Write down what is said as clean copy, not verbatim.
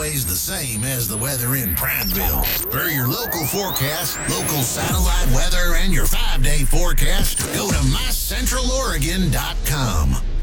always the same as the weather in Prineville. For your local forecast, local satellite weather, and your 5-day forecast, go to MyCentralOregon.com.